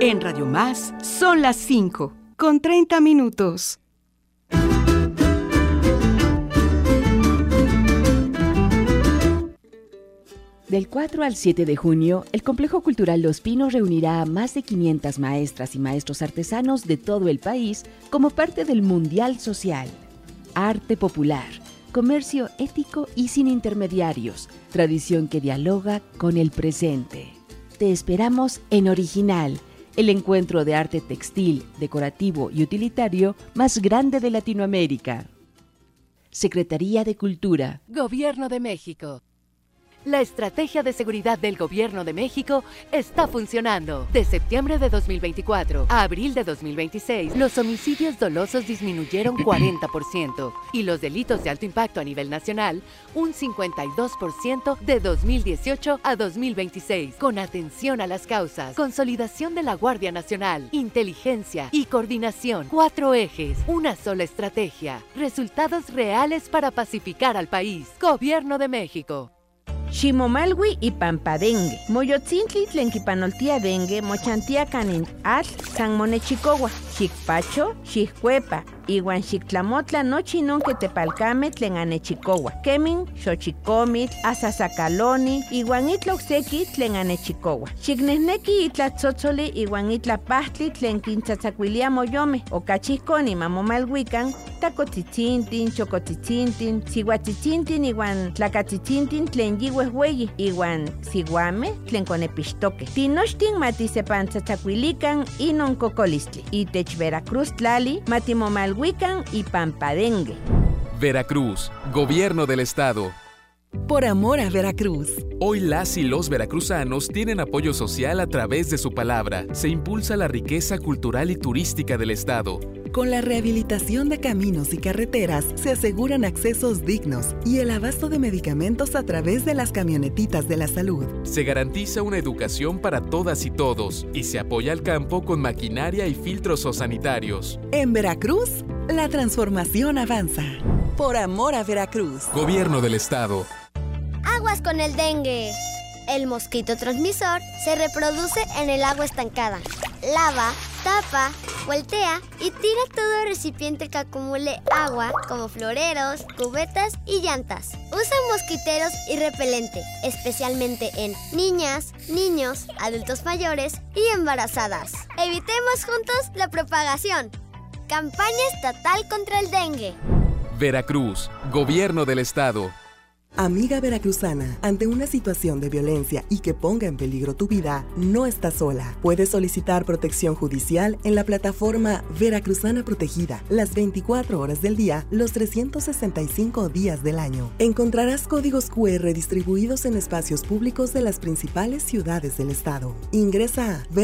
En Radio Más son las 5:30. Del 4 al 7 de junio, el Complejo Cultural Los Pinos reunirá a más de 500 maestras y maestros artesanos de todo el país como parte del Mundial Social. Arte popular, comercio ético y sin intermediarios, tradición que dialoga con el presente. Te esperamos en Original, el encuentro de arte textil, decorativo y utilitario más grande de Latinoamérica. Secretaría de Cultura. Gobierno de México. La estrategia de seguridad del Gobierno de México está funcionando. De septiembre de 2024 a abril de 2026, los homicidios dolosos disminuyeron 40% y los delitos de alto impacto a nivel nacional un 52% de 2018 a 2026. Con atención a las causas, consolidación de la Guardia Nacional, inteligencia y coordinación. 4 ejes, una sola estrategia. Resultados reales para pacificar al país. Gobierno de México. Ximomalwi y Pampadengue. Moyotzintli tlenquipanoltia dengue, mochantia canin atl, san monechicohua, xicpacho, xiccuepa, iwan xictlamotla nochi nonque tepalcame tlen anechicohua. Kemin, xochicomitl, asasacaloni, iwan itla ocseki tlen anechicohua. Xicnehneki itla tzotzoli iwan itla pahtli tlen quintzatzacuilia moyome, ocachihconi mamomalhuican, tacotzitzintin, chocotzitzintin, sihuatzitzintin iwan tlacatzitzintin tlen yihuehueyi, iwan siguame tlen conepixtoque. Tinochtin matisepantzatzacuilican inon cocolistli. Itech Veracruz tlali matimomalhuican y Pampadengue. Veracruz, Gobierno del Estado. Por amor a Veracruz. Hoy las y los veracruzanos tienen apoyo social a través de su palabra. Se impulsa la riqueza cultural y turística del Estado. Con la rehabilitación de caminos y carreteras, se aseguran accesos dignos y el abasto de medicamentos a través de las camionetitas de la salud. Se garantiza una educación para todas y todos y se apoya al campo con maquinaria y filtros sanitarios. En Veracruz, la transformación avanza. Por amor a Veracruz. Gobierno del Estado. Aguas con el dengue. El mosquito transmisor se reproduce en el agua estancada. Lava, tapa, voltea y tira todo recipiente que acumule agua, como floreros, cubetas y llantas. Usa mosquiteros y repelente, especialmente en niñas, niños, adultos mayores y embarazadas. Evitemos juntos la propagación. Campaña estatal contra el dengue. Veracruz, Gobierno del Estado. Amiga veracruzana, ante una situación de violencia y que ponga en peligro tu vida, no estás sola. Puedes solicitar protección judicial en la plataforma Veracruzana Protegida, las 24 horas del día, los 365 días del año. Encontrarás códigos QR distribuidos en espacios públicos de las principales ciudades del estado. Ingresa a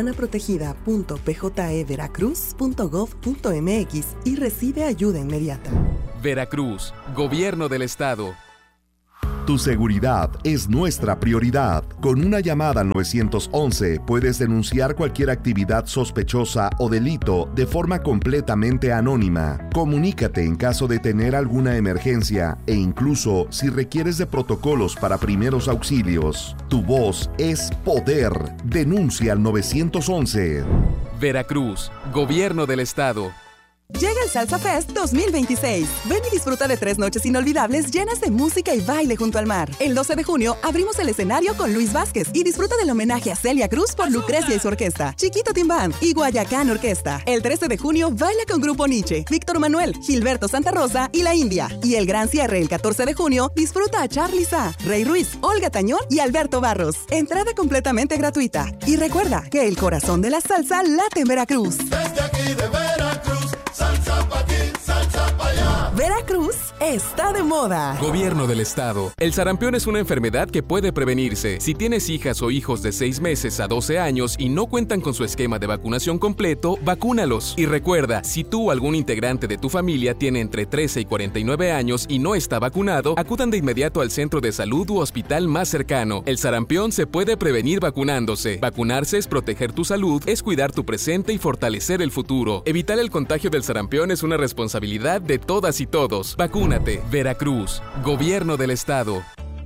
veracruzana.pjeveracruz.gov.mx y recibe ayuda inmediata. Veracruz, Gobierno del Estado. Tu seguridad es nuestra prioridad. Con una llamada al 911 puedes denunciar cualquier actividad sospechosa o delito de forma completamente anónima. Comunícate en caso de tener alguna emergencia e incluso si requieres de protocolos para primeros auxilios. Tu voz es poder. Denuncia al 911. Veracruz, Gobierno del Estado. Llega el Salsa Fest 2026. Ven y disfruta de 3 noches inolvidables llenas de música y baile junto al mar. El 12 de junio abrimos el escenario con Luis Vázquez y disfruta del homenaje a Celia Cruz por Lucrecia y su orquesta, Chiquito Team Band y Guayacán Orquesta. El 13 de junio baila con Grupo Nietzsche, Víctor Manuel, Gilberto Santa Rosa y La India. Y el gran cierre el 14 de junio disfruta a Charly Sa, Rey Ruiz, Olga Tañón y Alberto Barros. Entrada completamente gratuita. Y recuerda que el corazón de la salsa late en Veracruz. Desde aquí de Veracruz, salsa pa' aquí, salsa pa' allá. Veracruz está de moda. Gobierno del Estado. El sarampión es una enfermedad que puede prevenirse. Si tienes hijas o hijos de 6 meses a 12 años y no cuentan con su esquema de vacunación completo, vacúnalos. Y recuerda, si tú o algún integrante de tu familia tiene entre 13 y 49 años y no está vacunado, acudan de inmediato al centro de salud u hospital más cercano. El sarampión se puede prevenir vacunándose. Vacunarse es proteger tu salud, es cuidar tu presente y fortalecer el futuro. Evitar el contagio del sarampión es una responsabilidad de todas y todos. Vacúnate. Veracruz, Gobierno del Estado.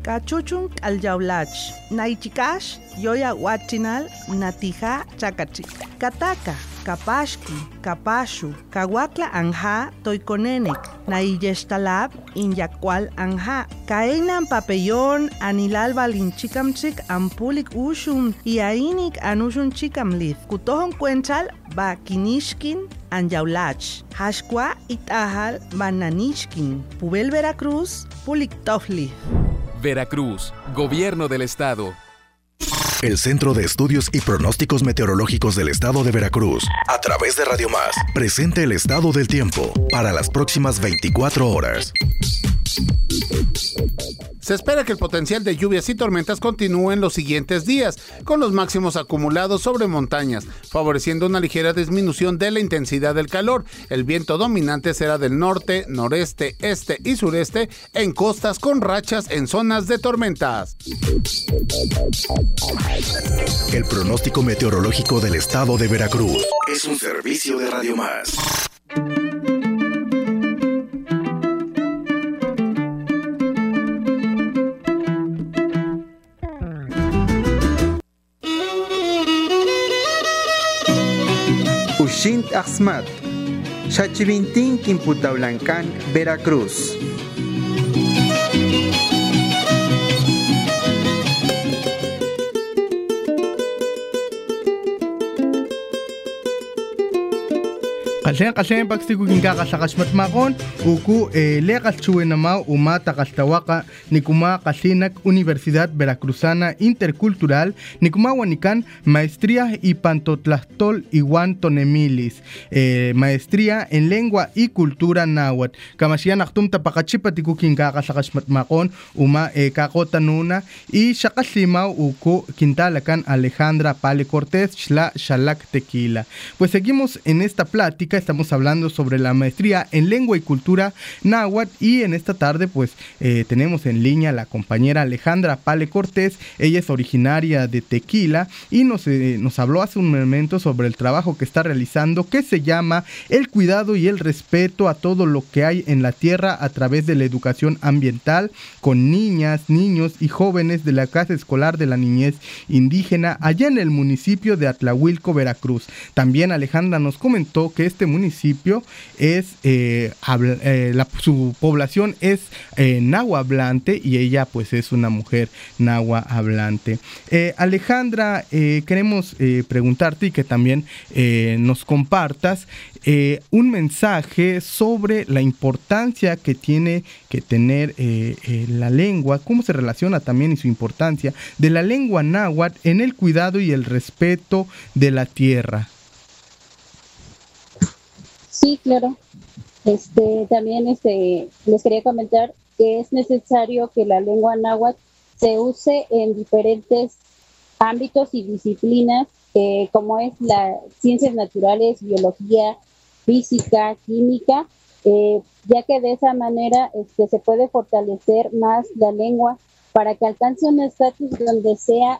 Kachuchun aljaulach, naichikash, yoya wachinal, natija chakachik, kataka, kapashki, kapashu, kawakla anja, toikonenek, naiyeshtalab, inyakwal anja, kaenan papellón, anilal balinchikamchik, ampulik ushun, iainik anushun chikamlith, kutohon cuenchal, ba kinishkin, anjaulach, hashkwa itahal, bananishkin, Pubel Veracruz, puliktofli. Veracruz, Gobierno del Estado. El Centro de Estudios y Pronósticos Meteorológicos del Estado de Veracruz, a través de Radio Más, presenta el estado del tiempo para las próximas 24 horas. Se espera que el potencial de lluvias y tormentas continúe en los siguientes días, con los máximos acumulados sobre montañas, favoreciendo una ligera disminución de la intensidad del calor. El viento dominante será del norte, noreste, este y sureste, en costas con rachas en zonas de tormentas. El pronóstico meteorológico del Estado de Veracruz es un servicio de Radio Más. Ushint Ahmad, Xachivintín Quimputaulancan, Veracruz. Kashen pakstiku kinka kasakasmat makon uku legal chuenamau umata kastawaka nikuma kasinak Universidad Veracruzana Intercultural nikuma wanikan maestría y pantotlastol iwan tonemilis maestría en lengua y cultura náhuatl kamashian aktum tapakachipatiku kinka kasakasmat makon uma kakotanuna y shakasimau uku quintalakan Alejandra Pale Cortés shla shalak tequila. Pues seguimos en esta plática. Estamos hablando sobre la maestría en lengua y cultura náhuatl y en esta tarde pues tenemos en línea a la compañera Alejandra Pale Cortés. Ella es originaria de Tequila y nos habló hace un momento sobre el trabajo que está realizando, que se llama el cuidado y el respeto a todo lo que hay en la tierra a través de la educación ambiental con niñas, niños y jóvenes de la Casa Escolar de la Niñez Indígena allá en el municipio de Atlahuilco, Veracruz. También Alejandra nos comentó que este municipio es su población es náhuatl hablante y ella pues es una mujer náhuatl hablante. Alejandra, queremos preguntarte y que también nos compartas un mensaje sobre la importancia que tiene que tener la lengua, cómo se relaciona también y su importancia de la lengua náhuatl en el cuidado y el respeto de la tierra. Sí, claro. También les quería comentar que es necesario que la lengua náhuatl se use en diferentes ámbitos y disciplinas, como es las ciencias naturales, biología, física, química, ya que de esa manera se puede fortalecer más la lengua para que alcance un estatus donde sea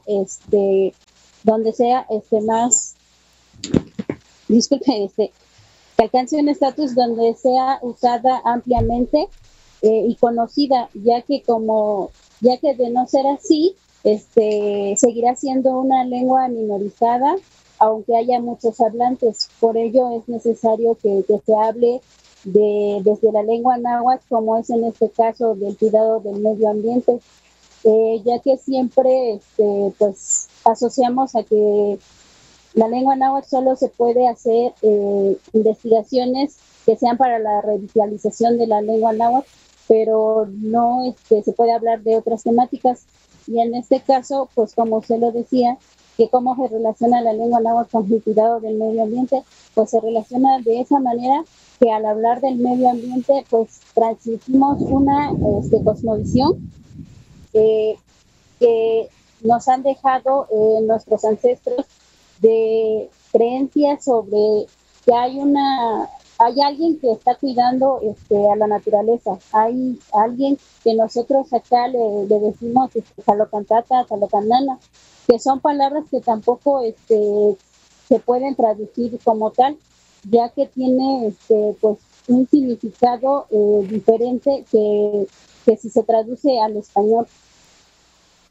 más, disculpe, que alcance un estatus donde sea usada ampliamente y conocida, ya que de no ser así, seguirá siendo una lengua minorizada, aunque haya muchos hablantes. Por ello es necesario que se hable desde la lengua náhuatl, como es en este caso del cuidado del medio ambiente, ya que siempre pues asociamos a que la lengua náhuatl solo se puede hacer investigaciones que sean para la revitalización de la lengua náhuatl, pero no se puede hablar de otras temáticas. Y en este caso, pues como usted lo decía, que cómo se relaciona la lengua náhuatl con el cuidado del medio ambiente, pues se relaciona de esa manera que al hablar del medio ambiente, pues transmitimos una cosmovisión que nos han dejado nuestros ancestros, de creencias sobre que hay alguien que está cuidando a la naturaleza, hay alguien que nosotros acá le decimos talocantata, talocanana, que son palabras que tampoco se pueden traducir como tal, ya que tiene pues un significado diferente que si se traduce al español.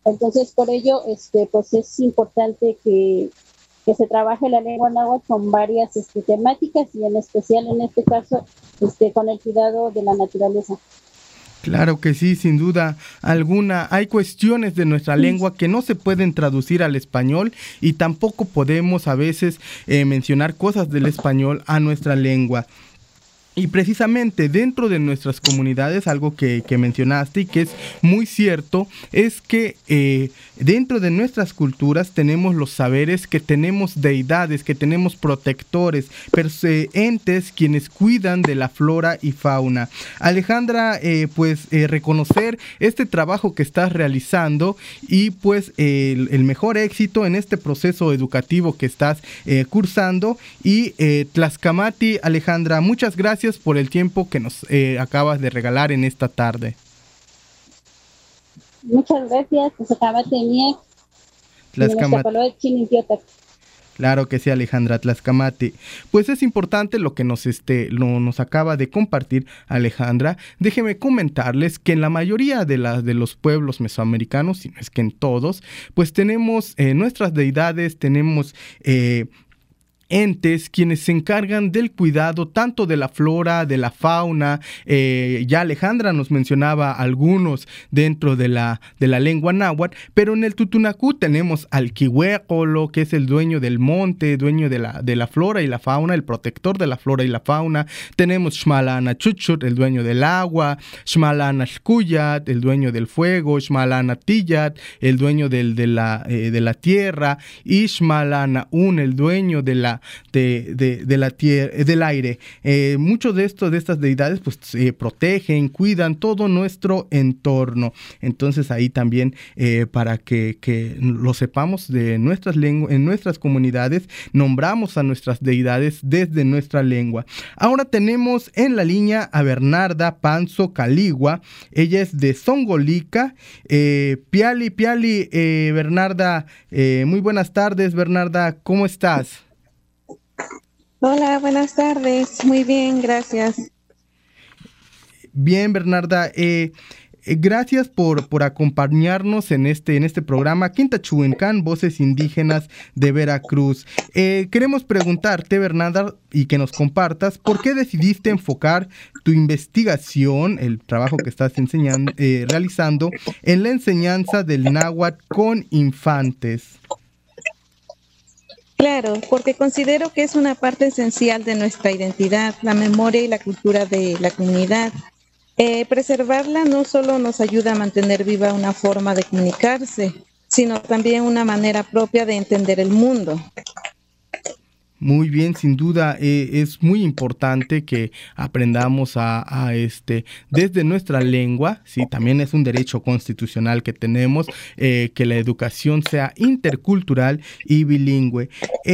Entonces, por ello, pues es importante que se trabaje la lengua náhuatl con varias temáticas y en especial en este caso con el cuidado de la naturaleza. Claro que sí, sin duda alguna. Hay cuestiones de nuestra lengua que no se pueden traducir al español y tampoco podemos a veces mencionar cosas del español a nuestra lengua. Y precisamente dentro de nuestras comunidades, algo que mencionaste y que es muy cierto, es que dentro de nuestras culturas tenemos los saberes, que tenemos deidades, que tenemos protectores, entes quienes cuidan de la flora y fauna. Alejandra, reconocer este trabajo que estás realizando y pues el mejor éxito en este proceso educativo que estás cursando. Y Tlascamati, Alejandra, muchas gracias por el tiempo que nos acabas de regalar en esta tarde. Muchas gracias. Claro que sí, Alejandra Tlascamati. Pues es importante lo que nos acaba de compartir Alejandra. Déjeme comentarles que en la mayoría de los pueblos mesoamericanos, si no es que en todos, pues tenemos nuestras deidades, tenemos entes quienes se encargan del cuidado tanto de la flora, de la fauna. Ya Alejandra nos mencionaba algunos dentro de la lengua náhuatl, pero en el Tutunacú tenemos al Quihuécolo, que es el dueño del monte, dueño de la flora y la fauna, el protector de la flora y la fauna. Tenemos Xmalana Chuchut, el dueño del agua, Xmalana Xcuyat, el dueño del fuego, Xmalana Tillat, el dueño de la tierra, y Xmalana Un, el dueño de la tierra, del aire. Muchos de estas deidades pues protegen, cuidan todo nuestro entorno. Entonces ahí también para que lo sepamos de nuestras lenguas, en nuestras comunidades nombramos a nuestras deidades desde nuestra lengua. Ahora tenemos en la línea a Bernarda Panzo Caligua. Ella es de Zongolica. Piali, Bernarda, muy buenas tardes, Bernarda, ¿cómo estás? Hola, buenas tardes. Muy bien, gracias. Bien, Bernarda. Gracias por acompañarnos en este programa Quintachuencán, Voces Indígenas de Veracruz. Queremos preguntarte, Bernarda, y que nos compartas por qué decidiste enfocar tu investigación, el trabajo que estás realizando, en la enseñanza del náhuatl con infantes. Claro, porque considero que es una parte esencial de nuestra identidad, la memoria y la cultura de la comunidad. Preservarla no solo nos ayuda a mantener viva una forma de comunicarse, sino también una manera propia de entender el mundo. Muy bien, sin duda es muy importante que aprendamos desde nuestra lengua. Sí, también es un derecho constitucional que tenemos, que la educación sea intercultural y bilingüe.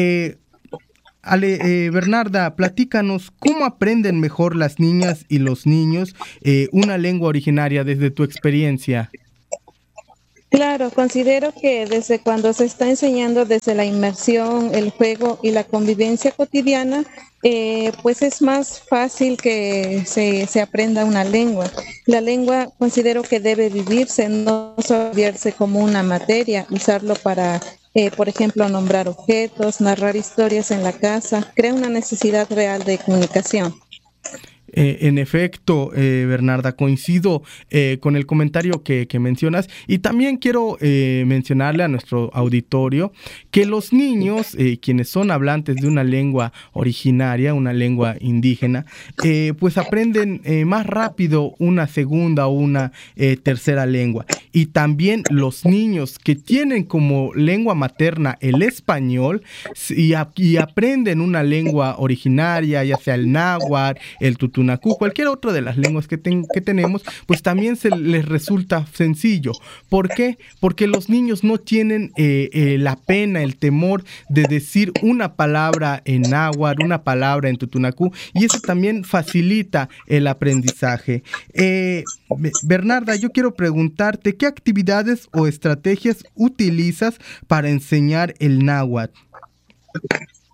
Bernarda, platícanos, ¿cómo aprenden mejor las niñas y los niños una lengua originaria desde tu experiencia? Claro, considero que desde cuando se está enseñando desde la inmersión, el juego y la convivencia cotidiana, pues es más fácil que se aprenda una lengua. La lengua considero que debe vivirse, no solo verse como una materia, usarlo para, por ejemplo, nombrar objetos, narrar historias en la casa, crea una necesidad real de comunicación. En efecto, Bernarda, coincido con el comentario que mencionas, y también quiero mencionarle a nuestro auditorio que los niños, quienes son hablantes de una lengua originaria, una lengua indígena, pues aprenden más rápido una segunda o una tercera lengua. Y también los niños que tienen como lengua materna el español y aprenden una lengua originaria, ya sea el náhuatl, el tutunacú, cualquier otra de las lenguas que tenemos, pues también se les resulta sencillo. ¿Por qué? Porque los niños no tienen la pena, el temor de decir una palabra en náhuatl, una palabra en tutunacú, y eso también facilita el aprendizaje. Bernarda, yo quiero preguntarte, ¿qué actividades o estrategias utilizas para enseñar el náhuatl?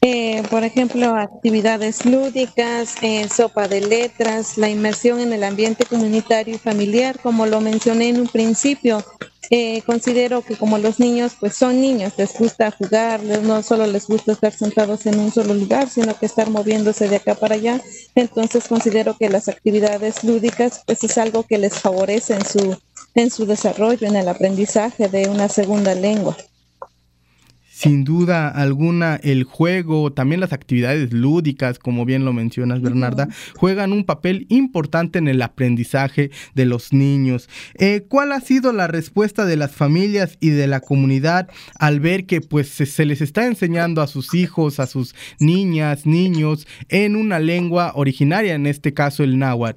Por ejemplo, actividades lúdicas, sopa de letras, la inmersión en el ambiente comunitario y familiar, como lo mencioné en un principio. Considero que como los niños pues son niños, les gusta jugar, no solo les gusta estar sentados en un solo lugar, sino que estar moviéndose de acá para allá. Entonces considero que las actividades lúdicas pues es algo que les favorece en su desarrollo, en el aprendizaje de una segunda lengua. Sin duda alguna, el juego, también las actividades lúdicas, como bien lo mencionas, Bernarda, juegan un papel importante en el aprendizaje de los niños. ¿Cuál ha sido la respuesta de las familias y de la comunidad al ver que pues se les está enseñando a sus hijos, a sus niñas, niños, en una lengua originaria, en este caso el náhuatl?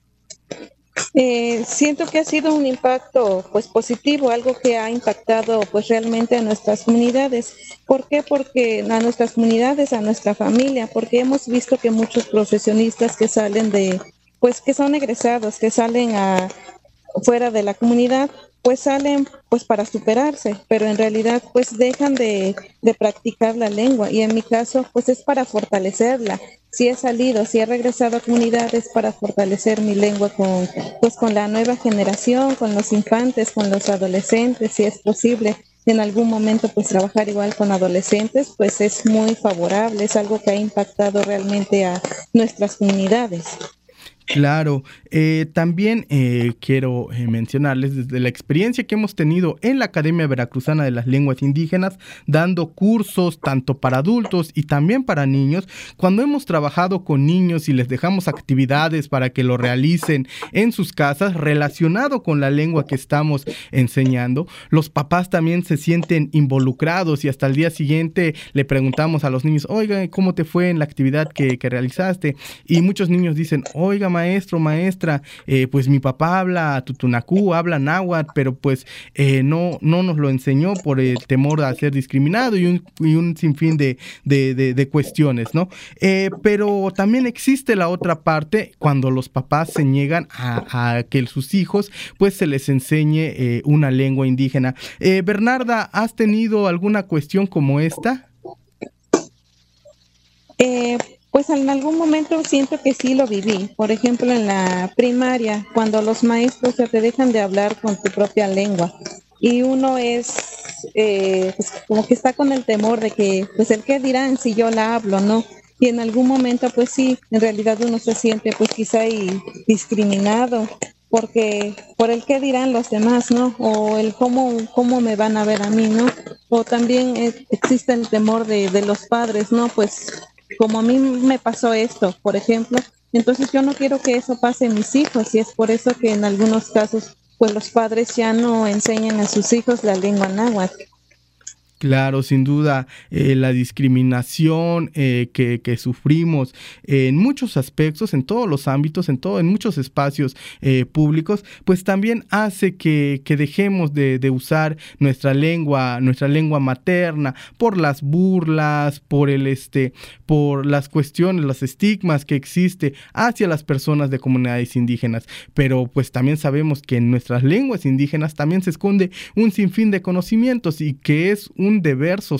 Siento que ha sido un impacto pues positivo, algo que ha impactado pues realmente a nuestras comunidades. ¿Por qué? Porque a nuestras comunidades, a nuestra familia, porque hemos visto que muchos profesionistas que salen pues que son egresados, que salen fuera de la comunidad, pues salen pues para superarse, pero en realidad pues dejan de practicar la lengua, y en mi caso pues es para fortalecerla. Si he salido, si he regresado a comunidades para fortalecer mi lengua con la nueva generación, con los infantes, con los adolescentes, si es posible en algún momento pues trabajar igual con adolescentes, pues es muy favorable, es algo que ha impactado realmente a nuestras comunidades. Claro, también quiero mencionarles desde la experiencia que hemos tenido en la Academia Veracruzana de las Lenguas Indígenas, dando cursos tanto para adultos y también para niños. Cuando hemos trabajado con niños y les dejamos actividades para que lo realicen en sus casas relacionado con la lengua que estamos enseñando, los papás también se sienten involucrados y hasta el día siguiente le preguntamos a los niños, oiga, ¿cómo te fue en la actividad que realizaste? Y muchos niños dicen, oiga, maestro, maestra, pues mi papá habla tutunacú, habla náhuatl, pero pues no nos lo enseñó por el temor a ser discriminado y un sinfín de cuestiones, ¿no? Pero también existe la otra parte cuando los papás se niegan a que sus hijos pues se les enseñe una lengua indígena. Bernarda, ¿has tenido alguna cuestión como esta? Pues en algún momento siento que sí lo viví. Por ejemplo, en la primaria, cuando los maestros ya te dejan de hablar con tu propia lengua y uno es pues como que está con el temor de que, pues el qué dirán si yo la hablo, ¿no? Y en algún momento, pues sí, en realidad uno se siente pues quizá discriminado porque por el qué dirán los demás, ¿no? O el cómo me van a ver a mí, ¿no? O también existe el temor de los padres, ¿no? Pues como a mí me pasó esto, por ejemplo, entonces yo no quiero que eso pase a mis hijos, y es por eso que en algunos casos pues los padres ya no enseñan a sus hijos la lengua náhuatl. Claro, sin duda, la discriminación que sufrimos en muchos aspectos, en todos los ámbitos, en muchos espacios públicos, pues también hace que dejemos de usar nuestra lengua materna por las burlas, por las cuestiones, los estigmas que existe hacia las personas de comunidades indígenas. Pero pues también sabemos que en nuestras lenguas indígenas también se esconde un sinfín de conocimientos y que es un deber social